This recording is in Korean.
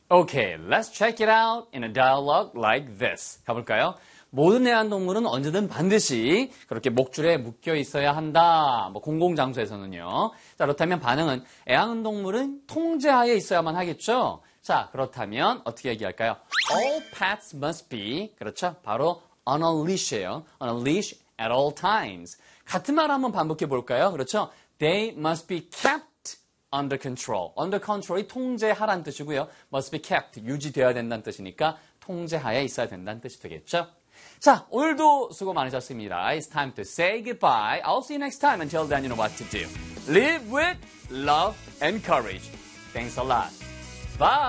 Okay, let's check it out in a dialogue like this. 가볼까요? 모든 애완동물은 언제든 반드시 그렇게 목줄에 묶여 있어야 한다. 뭐 공공장소에서는요. 자, 그렇다면 반응은 애완동물은 통제하에 있어야만 하겠죠? 자, 그렇다면 어떻게 얘기할까요? All pets must be, 그렇죠? 바로 on a leash예요. On a leash at all times. 같은 말 한번 반복해 볼까요? 그렇죠? They must be kept under control. under control이 통제하라는 뜻이고요. must be kept, 유지되어야 된다는 뜻이니까 통제하에 있어야 된다는 뜻이 되겠죠? 자, 오늘도 수고 많으셨습니다. It's time to say goodbye. I'll see you next time. Until then, you know what to do. Live with love and courage. Thanks a lot. Bye!